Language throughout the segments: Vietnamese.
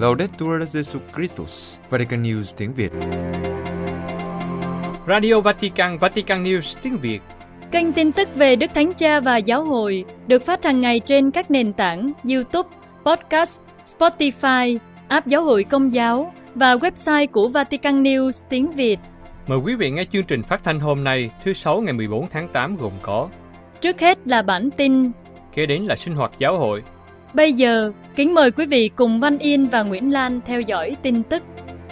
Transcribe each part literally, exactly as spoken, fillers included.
Laudetur Jesus Christus, Vatican News tiếng Việt. Radio Vatican, Vatican News tiếng Việt. Kênh tin tức về Đức Thánh Cha và Giáo hội được phát hàng ngày trên các nền tảng YouTube, Podcast, Spotify, app Giáo hội Công giáo và website của Vatican News tiếng Việt. Mời quý vị nghe chương trình phát thanh hôm nay, thứ Sáu ngày mười bốn tháng tám gồm có: trước hết là bản tin, kế đến là sinh hoạt giáo hội. Bây giờ, kính mời quý vị cùng Văn Yên và Nguyễn Lan theo dõi tin tức.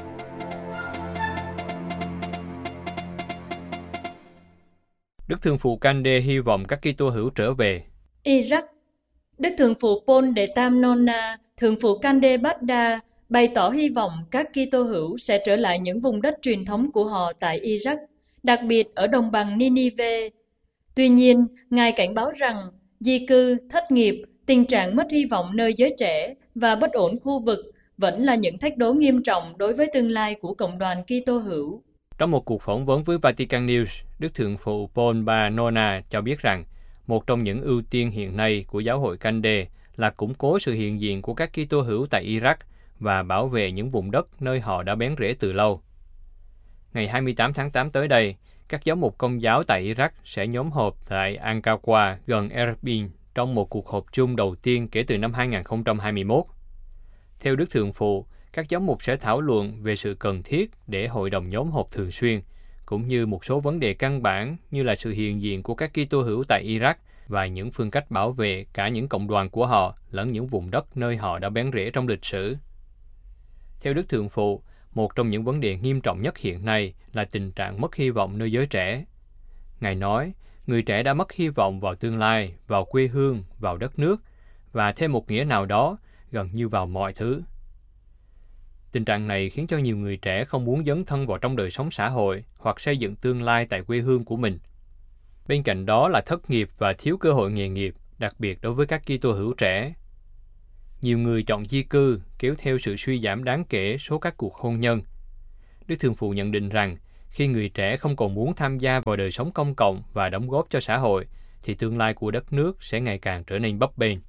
Đức Thượng phụ Cande hy vọng các Kitô hữu trở về. Iraq. Đức Thượng phụ Paul de Tam Nona, Thượng phụ Cande Baghdad bày tỏ hy vọng các Kitô hữu sẽ trở lại những vùng đất truyền thống của họ tại Iraq, đặc biệt ở đồng bằng Ninive. Tuy nhiên, Ngài cảnh báo rằng di cư, thất nghiệp, tình trạng mất hy vọng nơi giới trẻ và bất ổn khu vực vẫn là những thách đố nghiêm trọng đối với tương lai của cộng đoàn Kitô hữu. Trong một cuộc phỏng vấn với Vatican News, Đức Thượng phụ Paul ba Nona cho biết rằng một trong những ưu tiên hiện nay của giáo hội Cande là củng cố sự hiện diện của các Kitô hữu tại Iraq và bảo vệ những vùng đất nơi họ đã bén rễ từ lâu. Ngày hai mươi tám tháng tám tới đây, các giáo mục Công giáo tại Iraq sẽ nhóm họp tại Ankawa gần Erbil trong một cuộc họp chung đầu tiên kể từ năm hai không hai mốt. Theo Đức Thượng phụ, các giáo mục sẽ thảo luận về sự cần thiết để hội đồng nhóm họp thường xuyên, cũng như một số vấn đề căn bản như là sự hiện diện của các Kitô hữu tại Iraq và những phương cách bảo vệ cả những cộng đoàn của họ lẫn những vùng đất nơi họ đã bén rễ trong lịch sử. Theo Đức Thượng phụ, một trong những vấn đề nghiêm trọng nhất hiện nay là tình trạng mất hy vọng nơi giới trẻ. Ngài nói, người trẻ đã mất hy vọng vào tương lai, vào quê hương, vào đất nước, và thêm một nghĩa nào đó, gần như vào mọi thứ. Tình trạng này khiến cho nhiều người trẻ không muốn dấn thân vào trong đời sống xã hội hoặc xây dựng tương lai tại quê hương của mình. Bên cạnh đó là thất nghiệp và thiếu cơ hội nghề nghiệp, đặc biệt đối với các Kitô hữu trẻ. Nhiều người chọn di cư, kéo theo sự suy giảm đáng kể số các cuộc hôn nhân. Đức Thượng phụ nhận định rằng, khi người trẻ không còn muốn tham gia vào đời sống công cộng và đóng góp cho xã hội, thì tương lai của đất nước sẽ ngày càng trở nên bấp bênh.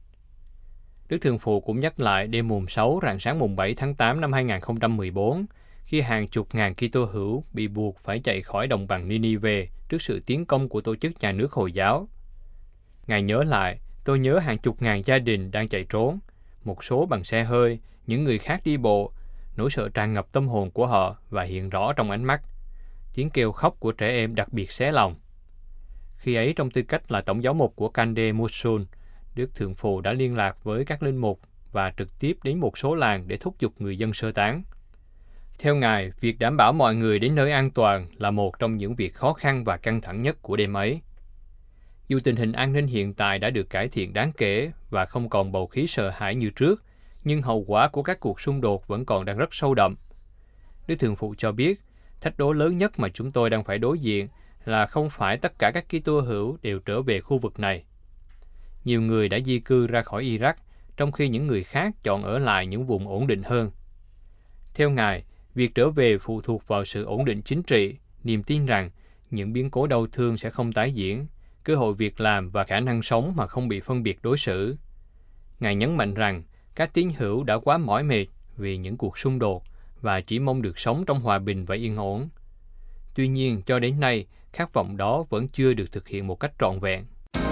Đức Thượng phụ cũng nhắc lại đêm mùng sáu rạng sáng mùng bảy tháng tám năm hai không một bốn, khi hàng chục ngàn Kitô hữu bị buộc phải chạy khỏi đồng bằng Ninive trước sự tiến công của tổ chức nhà nước Hồi giáo. Ngài nhớ lại, tôi nhớ hàng chục ngàn gia đình đang chạy trốn, một số bằng xe hơi, những người khác đi bộ, nỗi sợ tràn ngập tâm hồn của họ và hiện rõ trong ánh mắt. Tiếng kêu khóc của trẻ em đặc biệt xé lòng. Khi ấy, trong tư cách là tổng giáo mục của Cande Mosul, Đức Thượng phụ đã liên lạc với các linh mục và trực tiếp đến một số làng để thúc giục người dân sơ tán. Theo Ngài, việc đảm bảo mọi người đến nơi an toàn là một trong những việc khó khăn và căng thẳng nhất của đêm ấy. Dù tình hình an ninh hiện tại đã được cải thiện đáng kể và không còn bầu khí sợ hãi như trước, nhưng hậu quả của các cuộc xung đột vẫn còn đang rất sâu đậm. Đức Thượng phụ cho biết, thách đố lớn nhất mà chúng tôi đang phải đối diện là không phải tất cả các Kitô hữu đều trở về khu vực này. Nhiều người đã di cư ra khỏi Iraq, trong khi những người khác chọn ở lại những vùng ổn định hơn. Theo Ngài, việc trở về phụ thuộc vào sự ổn định chính trị, niềm tin rằng những biến cố đau thương sẽ không tái diễn, cơ hội việc làm và khả năng sống mà không bị phân biệt đối xử. Ngài nhấn mạnh rằng các tín hữu đã quá mỏi mệt vì những cuộc xung đột và chỉ mong được sống trong hòa bình và yên ổn. Tuy nhiên, cho đến nay, khát vọng đó vẫn chưa được thực hiện một cách trọn vẹn.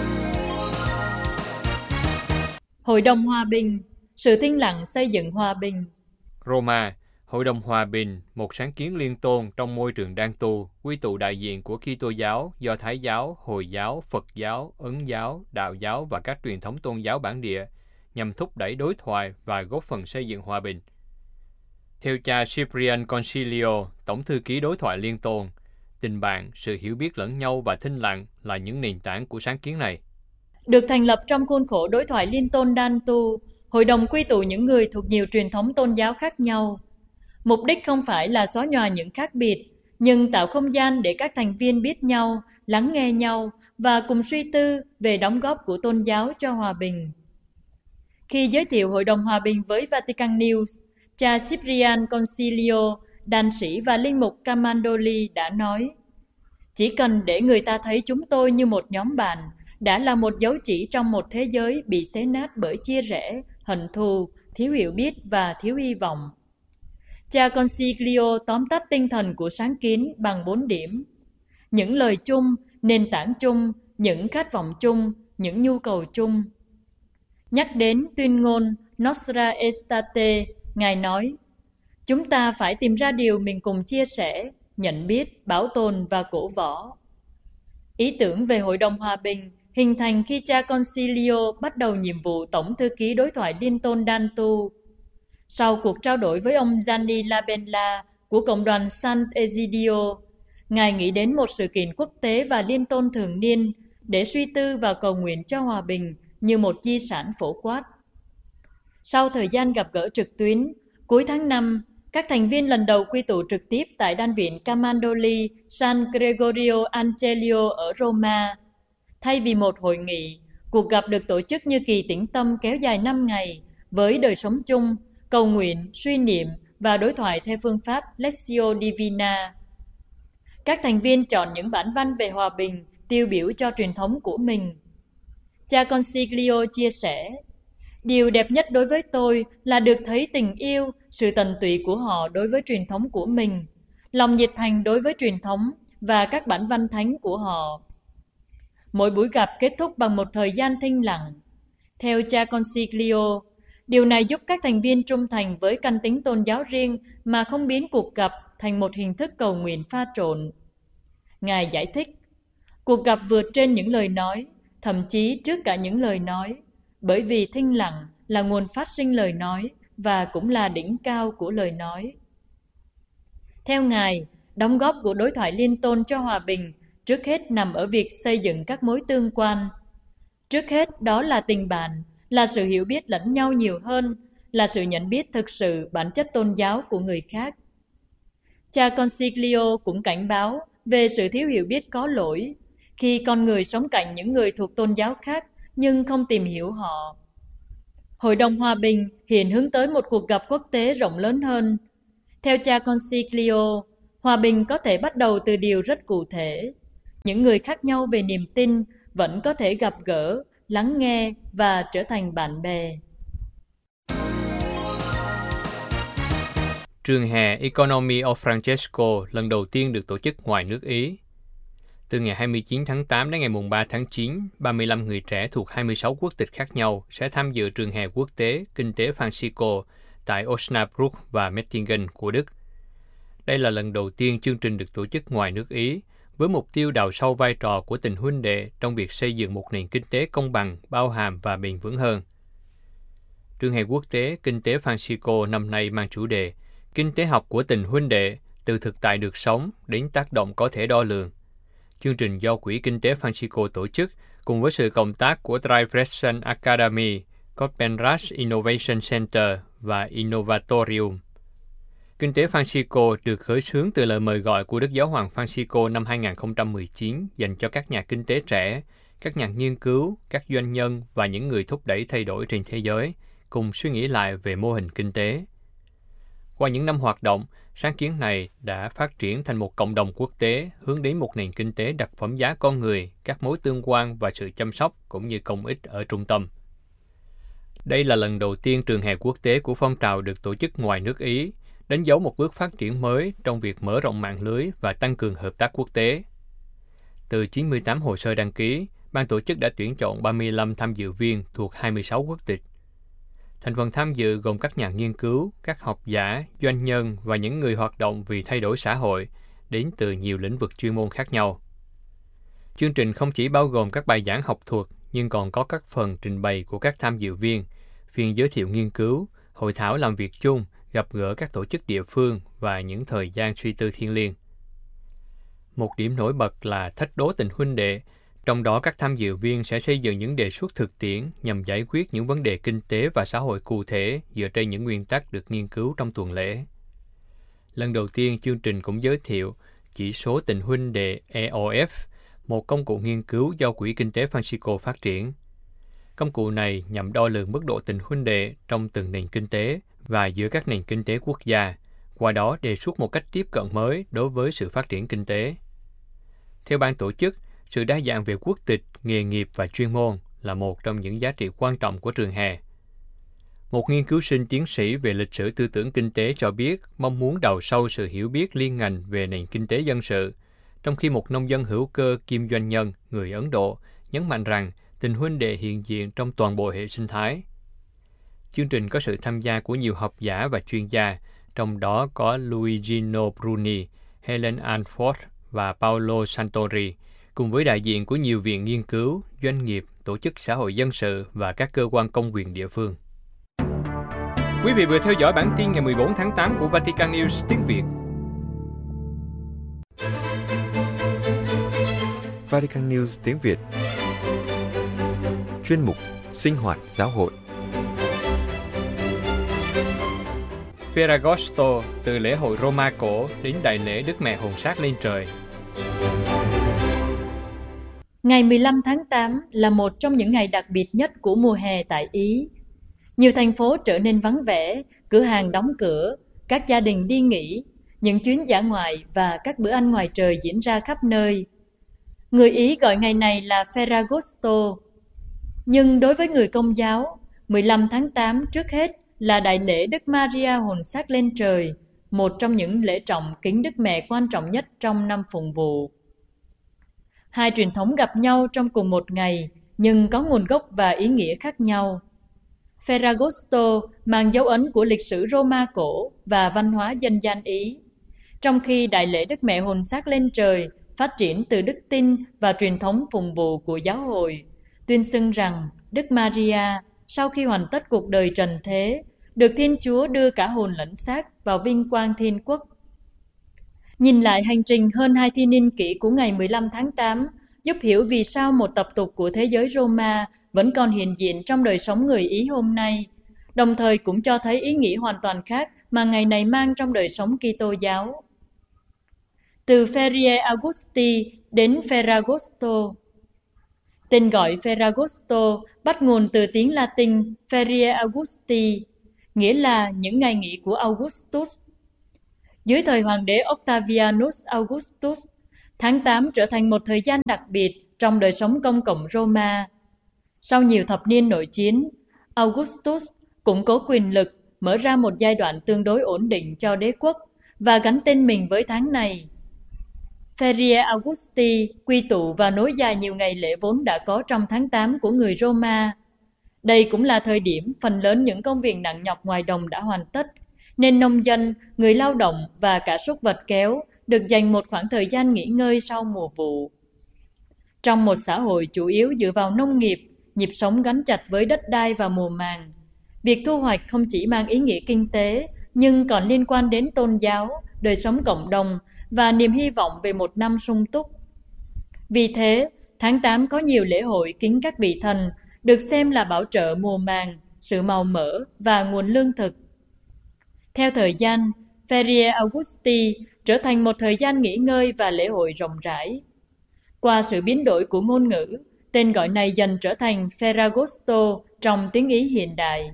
Hội đồng Hòa bình, sự thinh lặng xây dựng hòa bình. Roma, Hội đồng Hòa bình, một sáng kiến liên tôn trong môi trường đan tu, quy tụ đại diện của Kitô giáo, Do Thái giáo, Hồi giáo, Phật giáo, Ấn giáo, Đạo giáo và các truyền thống tôn giáo bản địa, nhằm thúc đẩy đối thoại và góp phần xây dựng hòa bình. Theo cha Cyprian Concilio, Tổng thư ký đối thoại liên tôn, tình bạn, sự hiểu biết lẫn nhau và thinh lặng là những nền tảng của sáng kiến này. Được thành lập trong khuôn khổ đối thoại liên tôn đan tu, hội đồng quy tụ những người thuộc nhiều truyền thống tôn giáo khác nhau. Mục đích không phải là xóa nhòa những khác biệt, nhưng tạo không gian để các thành viên biết nhau, lắng nghe nhau và cùng suy tư về đóng góp của tôn giáo cho hòa bình. Khi giới thiệu Hội đồng Hòa bình với Vatican News, cha Cyprian Concilio, đàn sĩ và linh mục Camandoli đã nói: "Chỉ cần để người ta thấy chúng tôi như một nhóm bạn, đã là một dấu chỉ trong một thế giới bị xé nát bởi chia rẽ, hận thù, thiếu hiểu biết và thiếu hy vọng. Cha Consiglio tóm tắt tinh thần của sáng kiến bằng bốn điểm: những lời chung, nền tảng chung, những khát vọng chung, những nhu cầu chung. Nhắc đến tuyên ngôn Nostra Aetate, Ngài nói, chúng ta phải tìm ra điều mình cùng chia sẻ, nhận biết, bảo tồn và cổ võ. Ý tưởng về Hội đồng Hòa bình hình thành khi cha Concilio bắt đầu nhiệm vụ Tổng thư ký đối thoại Liên tôn Dantu. Sau cuộc trao đổi với ông Gianni Labella của Cộng đoàn San Egidio, Ngài nghĩ đến một sự kiện quốc tế và liên tôn thường niên để suy tư và cầu nguyện cho hòa bình như một di sản phổ quát. Sau thời gian gặp gỡ trực tuyến, cuối tháng năm, các thành viên lần đầu quy tụ trực tiếp tại Đan viện Camaldoli San Gregorio Angelo ở Roma. Thay vì một hội nghị, cuộc gặp được tổ chức như kỳ tĩnh tâm kéo dài năm ngày với đời sống chung, cầu nguyện, suy niệm và đối thoại theo phương pháp Lectio Divina. Các thành viên chọn những bản văn về hòa bình tiêu biểu cho truyền thống của mình. Cha Consiglio chia sẻ, điều đẹp nhất đối với tôi là được thấy tình yêu, sự tận tụy của họ đối với truyền thống của mình, lòng nhiệt thành đối với truyền thống và các bản văn thánh của họ. Mỗi buổi gặp kết thúc bằng một thời gian thinh lặng. Theo cha Consiglio, điều này giúp các thành viên trung thành với căn tính tôn giáo riêng mà không biến cuộc gặp thành một hình thức cầu nguyện pha trộn. Ngài giải thích, cuộc gặp vượt trên những lời nói, thậm chí trước cả những lời nói, bởi vì thinh lặng là nguồn phát sinh lời nói và cũng là đỉnh cao của lời nói. Theo Ngài, đóng góp của đối thoại liên tôn cho hòa bình trước hết nằm ở việc xây dựng các mối tương quan. Trước hết đó là tình bạn, là sự hiểu biết lẫn nhau nhiều hơn, là sự nhận biết thực sự bản chất tôn giáo của người khác. Cha Consiglio cũng cảnh báo về sự thiếu hiểu biết có lỗi khi con người sống cạnh những người thuộc tôn giáo khác nhưng không tìm hiểu họ. Hội đồng Hòa bình hiện hướng tới một cuộc gặp quốc tế rộng lớn hơn. Theo cha Consiglio, hòa bình có thể bắt đầu từ điều rất cụ thể. Những người khác nhau về niềm tin vẫn có thể gặp gỡ, lắng nghe và trở thành bạn bè. Trường hè Economy of Francesco lần đầu tiên được tổ chức ngoài nước Ý. Từ ngày hai mươi chín tháng tám đến ngày ba tháng chín, ba mươi lăm người trẻ thuộc hai mươi sáu quốc tịch khác nhau sẽ tham dự trường hè quốc tế Kinh tế Francisco tại Osnabrück và Mettingen của Đức. Đây là lần đầu tiên chương trình được tổ chức ngoài nước Ý, với mục tiêu đào sâu vai trò của tình huynh đệ trong việc xây dựng một nền kinh tế công bằng, bao hàm và bền vững hơn. Trường hè quốc tế Kinh tế Francisco năm nay mang chủ đề Kinh tế học của tình huynh đệ, từ thực tại được sống đến tác động có thể đo lường. Chương trình do Quỹ Kinh tế Francisco tổ chức cùng với sự cộng tác của Dreifelsen Academy, Copenhagen Innovation Center và Innovatorium. Kinh tế Francisco được khởi xướng từ lời mời gọi của Đức Giáo hoàng Francisco năm hai không một chín dành cho các nhà kinh tế trẻ, các nhà nghiên cứu, các doanh nhân và những người thúc đẩy thay đổi trên thế giới, cùng suy nghĩ lại về mô hình kinh tế. Qua những năm hoạt động, sáng kiến này đã phát triển thành một cộng đồng quốc tế hướng đến một nền kinh tế đặt phẩm giá con người, các mối tương quan và sự chăm sóc cũng như công ích ở trung tâm. Đây là lần đầu tiên trường hè quốc tế của phong trào được tổ chức ngoài nước Ý, đánh dấu một bước phát triển mới trong việc mở rộng mạng lưới và tăng cường hợp tác quốc tế. Từ chín mươi tám hồ sơ đăng ký, ban tổ chức đã tuyển chọn ba mươi lăm tham dự viên thuộc hai mươi sáu quốc tịch. Thành phần tham dự gồm các nhà nghiên cứu, các học giả, doanh nhân và những người hoạt động vì thay đổi xã hội đến từ nhiều lĩnh vực chuyên môn khác nhau. Chương trình không chỉ bao gồm các bài giảng học thuật, nhưng còn có các phần trình bày của các tham dự viên, phiên giới thiệu nghiên cứu, hội thảo làm việc chung, gặp gỡ các tổ chức địa phương và những thời gian suy tư thiêng liêng. Một điểm nổi bật là thách đố tình huynh đệ, trong đó các tham dự viên sẽ xây dựng những đề xuất thực tiễn nhằm giải quyết những vấn đề kinh tế và xã hội cụ thể dựa trên những nguyên tắc được nghiên cứu trong tuần lễ. Lần đầu tiên, chương trình cũng giới thiệu chỉ số tình huynh đệ E O F, một công cụ nghiên cứu do Quỹ Kinh tế Francisco phát triển. Công cụ này nhằm đo lường mức độ tình huynh đệ trong từng nền kinh tế và giữa các nền kinh tế quốc gia, qua đó đề xuất một cách tiếp cận mới đối với sự phát triển kinh tế. Theo ban tổ chức, sự đa dạng về quốc tịch, nghề nghiệp và chuyên môn là một trong những giá trị quan trọng của trường hè. Một nghiên cứu sinh tiến sĩ về lịch sử tư tưởng kinh tế cho biết mong muốn đào sâu sự hiểu biết liên ngành về nền kinh tế dân sự, trong khi một nông dân hữu cơ kiêm doanh nhân người Ấn Độ nhấn mạnh rằng tình huynh đệ hiện diện trong toàn bộ hệ sinh thái. Chương trình có sự tham gia của nhiều học giả và chuyên gia, trong đó có Luigino Bruni, Helen Anford và Paolo Santori, cùng với đại diện của nhiều viện nghiên cứu, doanh nghiệp, tổ chức xã hội dân sự và các cơ quan công quyền địa phương. Quý vị vừa theo dõi bản tin ngày mười bốn tháng tám của Vatican News tiếng Việt. Vatican News tiếng Việt. Chuyên mục Sinh hoạt giáo hội. Ferragosto, từ lễ hội Roma cổ đến đại lễ Đức Mẹ Hồn Xác lên trời. Ngày mười lăm tháng tám là một trong những ngày đặc biệt nhất của mùa hè tại Ý. Nhiều thành phố trở nên vắng vẻ, cửa hàng đóng cửa, các gia đình đi nghỉ, những chuyến dã ngoại và các bữa ăn ngoài trời diễn ra khắp nơi. Người Ý gọi ngày này là Ferragosto. Nhưng đối với người Công giáo, mười lăm tháng tám trước hết là đại lễ Đức Maria Hồn Xác lên trời, một trong những lễ trọng kính Đức Mẹ quan trọng nhất trong năm phụng vụ. Hai truyền thống gặp nhau trong cùng một ngày, nhưng có nguồn gốc và ý nghĩa khác nhau. Ferragosto mang dấu ấn của lịch sử Roma cổ và văn hóa dân gian Ý, trong khi đại lễ Đức Mẹ Hồn Xác lên trời phát triển từ đức tin và truyền thống phụng vụ của giáo hội, tuyên xưng rằng Đức Maria, sau khi hoàn tất cuộc đời trần thế, được Thiên Chúa đưa cả hồn lẫn xác vào vinh quang thiên quốc. Nhìn lại hành trình hơn hai thiên niên kỷ của ngày mười lăm tháng tám, giúp hiểu vì sao một tập tục của thế giới Roma vẫn còn hiện diện trong đời sống người Ý hôm nay, đồng thời cũng cho thấy ý nghĩa hoàn toàn khác mà ngày này mang trong đời sống Kitô giáo. Từ Ferie Augusti đến Ferragosto. Tên gọi Ferragosto bắt nguồn từ tiếng Latin Ferie Augusti, nghĩa là những ngày nghỉ của Augustus. Dưới thời hoàng đế Octavianus Augustus, tháng tám trở thành một thời gian đặc biệt trong đời sống công cộng Roma. Sau nhiều thập niên nội chiến, Augustus củng cố quyền lực, mở ra một giai đoạn tương đối ổn định cho đế quốc và gắn tên mình với tháng này. Ferie Augusti quy tụ và nối dài nhiều ngày lễ vốn đã có trong tháng tám của người Roma. Đây cũng là thời điểm phần lớn những công việc nặng nhọc ngoài đồng đã hoàn tất, nên nông dân, người lao động và cả súc vật kéo được dành một khoảng thời gian nghỉ ngơi sau mùa vụ. Trong một xã hội chủ yếu dựa vào nông nghiệp, nhịp sống gắn chặt với đất đai và mùa màng, việc thu hoạch không chỉ mang ý nghĩa kinh tế, nhưng còn liên quan đến tôn giáo, đời sống cộng đồng và niềm hy vọng về một năm sung túc. Vì thế, tháng tám có nhiều lễ hội kính các vị thần, được xem là bảo trợ mùa màng, sự màu mỡ và nguồn lương thực. Theo thời gian, Ferie Augusti trở thành một thời gian nghỉ ngơi và lễ hội rộng rãi. Qua sự biến đổi của ngôn ngữ, tên gọi này dần trở thành Ferragosto trong tiếng Ý hiện đại.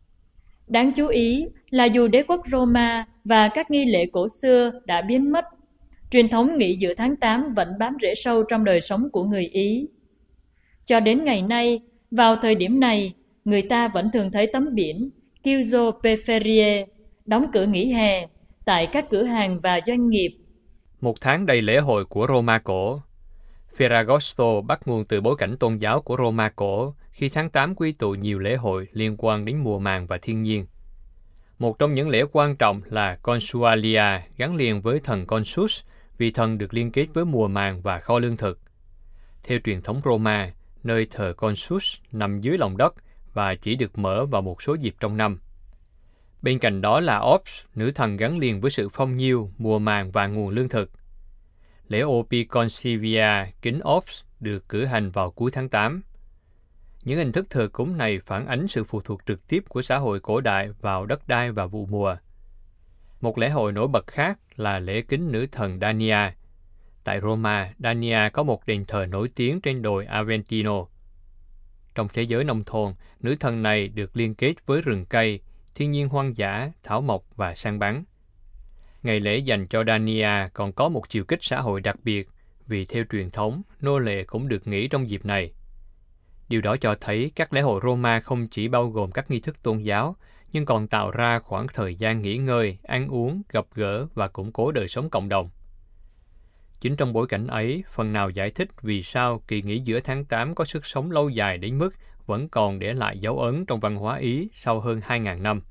Đáng chú ý là dù đế quốc Roma và các nghi lễ cổ xưa đã biến mất, truyền thống nghỉ giữa tháng tám vẫn bám rễ sâu trong đời sống của người Ý. Cho đến ngày nay, vào thời điểm này, người ta vẫn thường thấy tấm biển Chiuso per ferie, đóng cửa nghỉ hè, tại các cửa hàng và doanh nghiệp. Một tháng đầy lễ hội của Roma cổ. Ferragosto bắt nguồn từ bối cảnh tôn giáo của Roma cổ, khi tháng tám quy tụ nhiều lễ hội liên quan đến mùa màng và thiên nhiên. Một trong những lễ quan trọng là Consualia, gắn liền với thần Consus, vì thần được liên kết với mùa màng và kho lương thực. Theo truyền thống Roma, nơi thờ Consus nằm dưới lòng đất và chỉ được mở vào một số dịp trong năm. Bên cạnh đó là Ops, nữ thần gắn liền với sự phong nhiêu, mùa màng và nguồn lương thực. Lễ Opiconcivia, kính Ops, được cử hành vào cuối tháng tám. Những hình thức thờ cúng này phản ánh sự phụ thuộc trực tiếp của xã hội cổ đại vào đất đai và vụ mùa. Một lễ hội nổi bật khác là lễ kính nữ thần Dania. Tại Roma, Dania có một đền thờ nổi tiếng trên đồi Aventino. Trong thế giới nông thôn, nữ thần này được liên kết với rừng cây, thiên nhiên hoang dã, thảo mộc và săn bắn. Ngày lễ dành cho Dania còn có một chiều kích xã hội đặc biệt, vì theo truyền thống, nô lệ cũng được nghỉ trong dịp này. Điều đó cho thấy các lễ hội Roma không chỉ bao gồm các nghi thức tôn giáo, nhưng còn tạo ra khoảng thời gian nghỉ ngơi, ăn uống, gặp gỡ và củng cố đời sống cộng đồng. Chính trong bối cảnh ấy, phần nào giải thích vì sao kỳ nghỉ giữa tháng tám có sức sống lâu dài đến mức vẫn còn để lại dấu ấn trong văn hóa Ý sau hơn hai nghìn năm.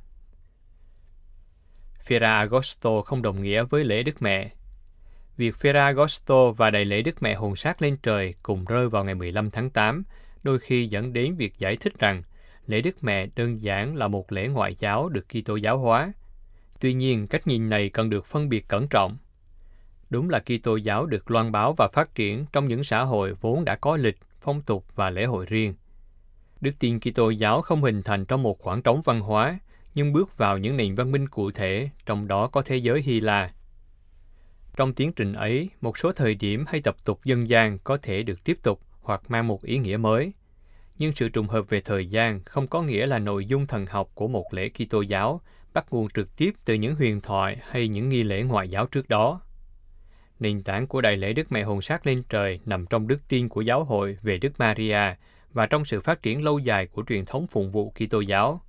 Ferragosto không đồng nghĩa với lễ Đức Mẹ. Việc Ferragosto và đại lễ Đức Mẹ hồn xác lên trời cùng rơi vào ngày mười lăm tháng tám, đôi khi dẫn đến việc giải thích rằng lễ Đức Mẹ đơn giản là một lễ ngoại giáo được Kitô giáo hóa. Tuy nhiên, cách nhìn này cần được phân biệt cẩn trọng. Đúng là Kitô giáo được loan báo và phát triển trong những xã hội vốn đã có lịch, phong tục và lễ hội riêng. Đức tin Kitô giáo không hình thành trong một khoảng trống văn hóa, nhưng bước vào những nền văn minh cụ thể, trong đó có thế giới Hy La. Trong tiến trình ấy, một số thời điểm hay tập tục dân gian có thể được tiếp tục hoặc mang một ý nghĩa mới. Nhưng sự trùng hợp về thời gian không có nghĩa là nội dung thần học của một lễ Kitô giáo bắt nguồn trực tiếp từ những huyền thoại hay những nghi lễ ngoại giáo trước đó. Nền tảng của đại lễ Đức Mẹ hồn xác lên trời nằm trong đức tin của giáo hội về Đức Maria và trong sự phát triển lâu dài của truyền thống phụng vụ Kitô giáo.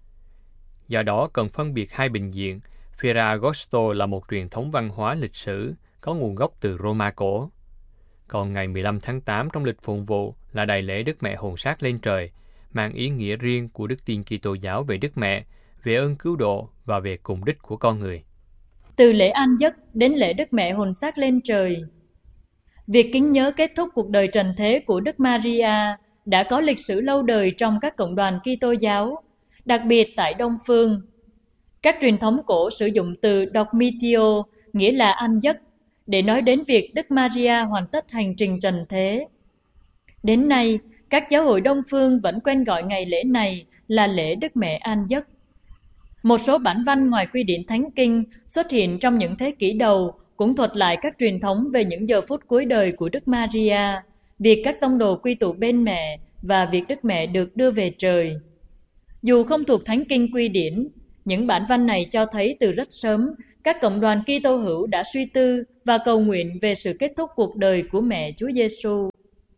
Do đó cần phân biệt hai bình diện. Ferragosto là một truyền thống văn hóa lịch sử có nguồn gốc từ Roma cổ. Còn ngày mười lăm tháng tám trong lịch phụng vụ là đại lễ Đức Mẹ hồn xác lên trời, mang ý nghĩa riêng của đức tin Kitô giáo về Đức Mẹ, về ơn cứu độ và về cùng đích của con người. Từ lễ an giấc đến lễ Đức Mẹ hồn xác lên trời. Việc kính nhớ kết thúc cuộc đời trần thế của Đức Maria đã có lịch sử lâu đời trong các cộng đoàn Kitô giáo, đặc biệt tại Đông Phương. Các truyền thống cổ sử dụng từ Dormitio, nghĩa là an giấc, để nói đến việc Đức Maria hoàn tất hành trình trần thế. Đến nay, các giáo hội Đông Phương vẫn quen gọi ngày lễ này là lễ Đức Mẹ an giấc. Một số bản văn ngoài quy điển Thánh Kinh xuất hiện trong những thế kỷ đầu cũng thuật lại các truyền thống về những giờ phút cuối đời của Đức Maria, việc các tông đồ quy tụ bên mẹ và việc Đức Mẹ được đưa về trời. Dù không thuộc Thánh Kinh quy điển, những bản văn này cho thấy từ rất sớm các cộng đoàn Kitô hữu đã suy tư và cầu nguyện về sự kết thúc cuộc đời của mẹ Chúa Giêsu.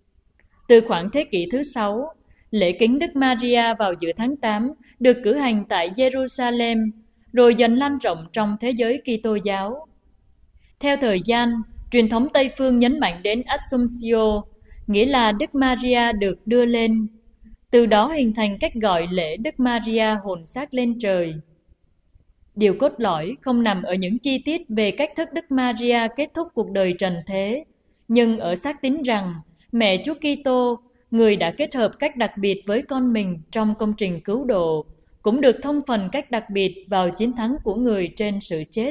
Từ khoảng thế kỷ thứ sáu, lễ kính Đức Maria vào giữa tháng tám được cử hành tại Jerusalem, rồi dần lan rộng trong thế giới Kitô giáo. Theo thời gian, truyền thống Tây Phương nhấn mạnh đến Assumptio, nghĩa là Đức Maria được đưa lên. Từ đó hình thành cách gọi lễ Đức Maria hồn xác lên trời. Điều cốt lõi không nằm ở những chi tiết về cách thức Đức Maria kết thúc cuộc đời trần thế, nhưng ở xác tín rằng mẹ Chúa Kitô, người đã kết hợp cách đặc biệt với con mình trong công trình cứu độ, cũng được thông phần cách đặc biệt vào chiến thắng của người trên sự chết.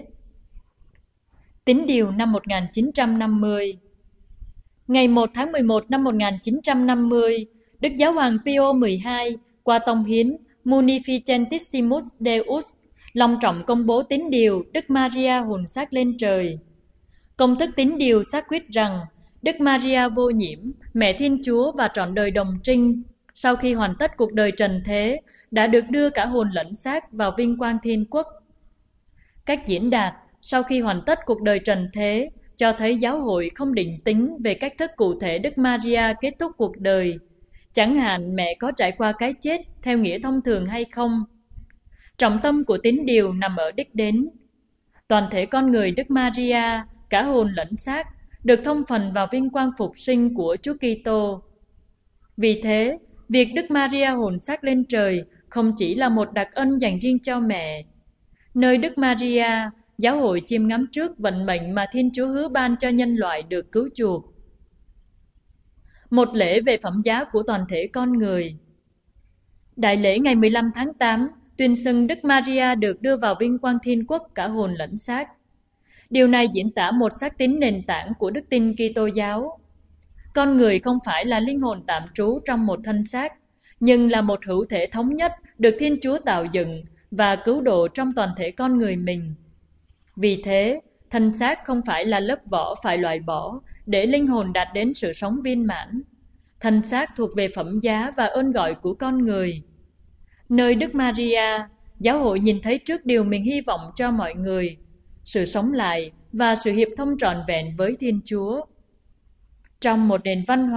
Tín điều năm một nghìn chín trăm năm mươi. Ngày một tháng mười một năm một nghìn chín trăm năm mươi, Đức Giáo hoàng Pio mười hai qua tông hiến Munificentissimus Deus long trọng công bố tín điều Đức Maria hồn xác lên trời. Công thức tín điều xác quyết rằng Đức Maria vô nhiễm, mẹ Thiên Chúa và trọn đời đồng trinh, sau khi hoàn tất cuộc đời trần thế, đã được đưa cả hồn lẫn xác vào vinh quang thiên quốc. Cách diễn đạt sau khi hoàn tất cuộc đời trần thế cho thấy giáo hội không định tính về cách thức cụ thể Đức Maria kết thúc cuộc đời, chẳng hạn mẹ có trải qua cái chết theo nghĩa thông thường hay không. Trọng tâm của tín điều nằm ở đích đến. Toàn thể con người Đức Maria, cả hồn lẫn xác, được thông phần vào vinh quang phục sinh của Chúa Kitô. Vì thế, việc Đức Maria hồn xác lên trời không chỉ là một đặc ân dành riêng cho mẹ. Nơi Đức Maria, giáo hội chiêm ngắm trước vận mệnh mà Thiên Chúa hứa ban cho nhân loại được cứu chuộc. Một lễ về phẩm giá của toàn thể con người. Đại lễ ngày mười lăm tháng tám tuyên xưng Đức Maria được đưa vào vinh quang thiên quốc cả hồn lẫn xác. Điều này diễn tả một xác tín nền tảng của đức tin Kitô giáo. Con người không phải là linh hồn tạm trú trong một thân xác, nhưng là một hữu thể thống nhất được Thiên Chúa tạo dựng và cứu độ trong toàn thể con người mình. Vì thế, thân xác không phải là lớp vỏ phải loại bỏ để linh hồn đạt đến sự sống viên mãn. Thân xác thuộc về phẩm giá và ơn gọi của con người. Nơi Đức Maria, giáo hội nhìn thấy trước điều mình hy vọng cho mọi người, sự sống lại và sự hiệp thông trọn vẹn với Thiên Chúa. Trong một nền văn hóa,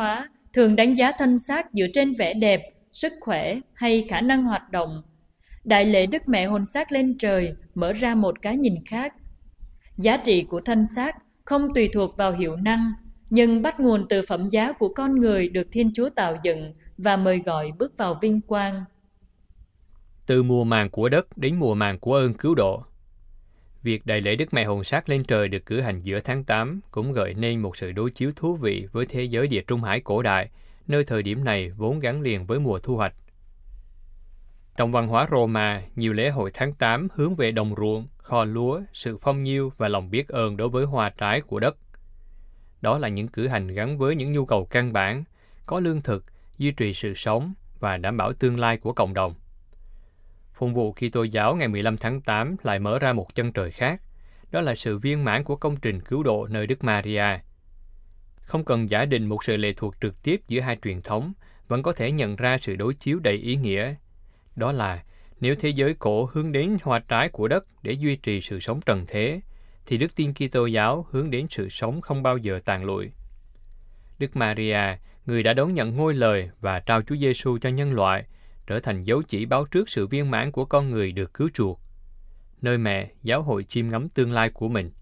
thường đánh giá thân xác dựa trên vẻ đẹp, sức khỏe hay khả năng hoạt động. Đại lễ Đức Mẹ hồn xác lên trời mở ra một cái nhìn khác. Giá trị của thân xác không tùy thuộc vào hiệu năng, nhưng bắt nguồn từ phẩm giá của con người được Thiên Chúa tạo dựng và mời gọi bước vào vinh quang. Từ mùa màng của đất đến mùa màng của ơn cứu độ. Việc đại lễ Đức Mẹ hồn xác lên trời được cử hành giữa tháng tám cũng gợi nên một sự đối chiếu thú vị với thế giới Địa Trung Hải cổ đại, nơi thời điểm này vốn gắn liền với mùa thu hoạch. Trong văn hóa Roma, nhiều lễ hội tháng tám hướng về đồng ruộng, kho lúa, sự phong nhiêu và lòng biết ơn đối với hoa trái của đất. Đó là những cử hành gắn với những nhu cầu căn bản, có lương thực, duy trì sự sống và đảm bảo tương lai của cộng đồng. Phụng vụ Kitô giáo ngày mười lăm tháng tám lại mở ra một chân trời khác, đó là sự viên mãn của công trình cứu độ nơi Đức Maria. Không cần giả định một sự lệ thuộc trực tiếp giữa hai truyền thống, vẫn có thể nhận ra sự đối chiếu đầy ý nghĩa. Đó là, nếu thế giới cổ hướng đến hoa trái của đất để duy trì sự sống trần thế, thì Đức Tin Kitô giáo hướng đến sự sống không bao giờ tàn lụi. Đức Maria, người đã đón nhận ngôi lời và trao Chúa Giêsu cho nhân loại, trở thành dấu chỉ báo trước sự viên mãn của con người được cứu chuộc. Nơi mẹ, giáo hội chiêm ngắm tương lai của mình.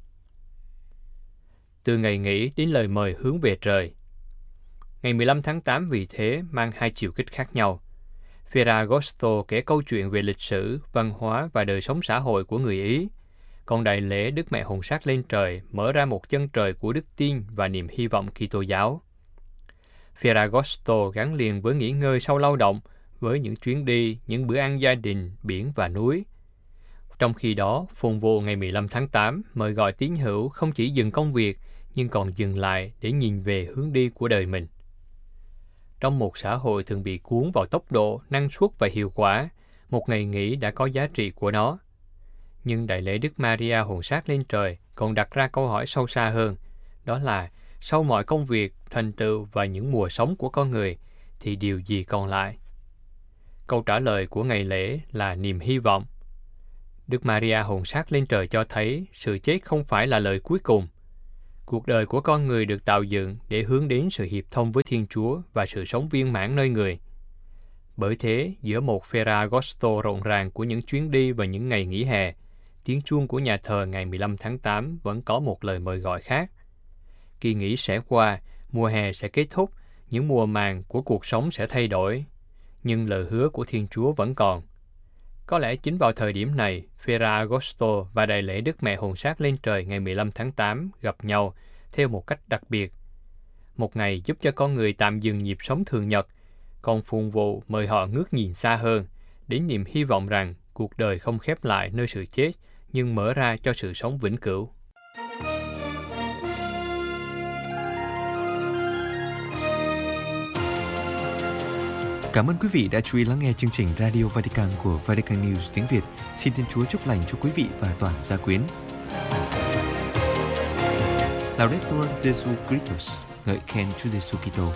Từ ngày nghỉ đến lời mời hướng về trời. Ngày mười lăm tháng tám vì thế mang hai chiều kích khác nhau. Ferragosto kể câu chuyện về lịch sử, văn hóa và đời sống xã hội của người Ý, còn đại lễ Đức Mẹ hồn xác lên trời mở ra một chân trời của đức tin và niềm hy vọng Kitô giáo. Ferragosto gắn liền với nghỉ ngơi sau lao động, với những chuyến đi, những bữa ăn gia đình, biển và núi. Trong khi đó, phụng vụ ngày mười lăm tháng tám mời gọi tín hữu không chỉ dừng công việc, nhưng còn dừng lại để nhìn về hướng đi của đời mình. Trong một xã hội thường bị cuốn vào tốc độ, năng suất và hiệu quả, một ngày nghỉ đã có giá trị của nó. Nhưng đại lễ Đức Maria hồn xác lên trời còn đặt ra câu hỏi sâu xa hơn, đó là sau mọi công việc, thành tựu và những mùa sống của con người, thì điều gì còn lại? Câu trả lời của ngày lễ là niềm hy vọng. Đức Maria hồn xác lên trời cho thấy sự chết không phải là lời cuối cùng. Cuộc đời của con người được tạo dựng để hướng đến sự hiệp thông với Thiên Chúa và sự sống viên mãn nơi người. Bởi thế, giữa một Ferragosto rộn ràng của những chuyến đi và những ngày nghỉ hè, tiếng chuông của nhà thờ ngày mười lăm tháng tám vẫn có một lời mời gọi khác. Kỳ nghỉ sẽ qua, mùa hè sẽ kết thúc, những mùa màng của cuộc sống sẽ thay đổi. Nhưng lời hứa của Thiên Chúa vẫn còn. Có lẽ chính vào thời điểm này, Ferragosto và đại lễ Đức Mẹ hồn xác lên trời ngày mười lăm tháng tám gặp nhau theo một cách đặc biệt. Một ngày giúp cho con người tạm dừng nhịp sống thường nhật, còn phụng vụ mời họ ngước nhìn xa hơn, đến niềm hy vọng rằng cuộc đời không khép lại nơi sự chết, nhưng mở ra cho sự sống vĩnh cửu. Cảm ơn quý vị đã chú ý lắng nghe chương trình Radio Vatican của Vatican News tiếng Việt. Xin Thiên Chúa chúc lành cho quý vị và toàn gia quyến. Laudetur Jesu Christus, ngợi khen Chúa Giêsu Kitô.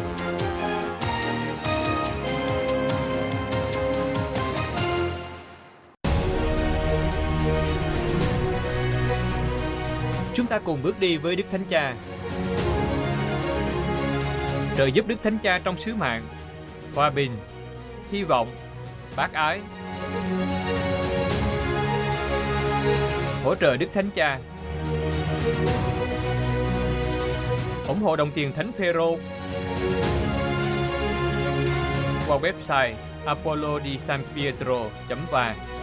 Chúng ta cùng bước đi với Đức Thánh Cha. Trời giúp Đức Thánh Cha trong sứ mạng, hòa bình, hy vọng, bác ái. Hỗ trợ Đức Thánh Cha. ủng hộ đồng tiền Thánh Phêrô qua website apollo di san pietro chấm va.